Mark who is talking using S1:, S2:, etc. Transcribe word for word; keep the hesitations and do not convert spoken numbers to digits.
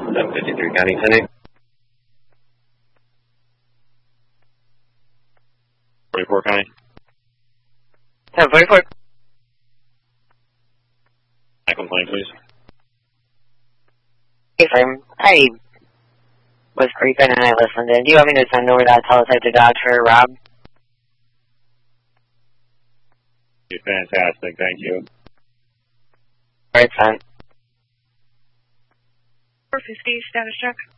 S1: seven fifty-three County Clinic. forty-four County.
S2: seven forty-four.
S1: My complaint, please.
S2: Hey, Frame. I was creeping and I listened in. Do you want me to send over that teletype to Dodge for Rob?
S1: Fantastic, thank you.
S2: Alright, son.
S3: four fifty, status check.